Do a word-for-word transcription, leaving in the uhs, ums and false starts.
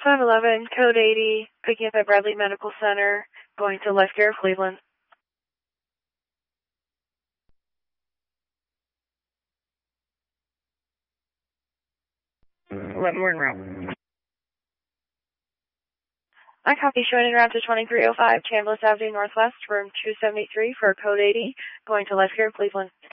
five eleven, code eighty, picking up at Bradley Medical Center, going to Life Care of Cleveland. What morning route? I copy, showing en route to twenty-three oh five, Chambliss Avenue Northwest, room two seventy-three for code eighty, going to Life Care of Cleveland.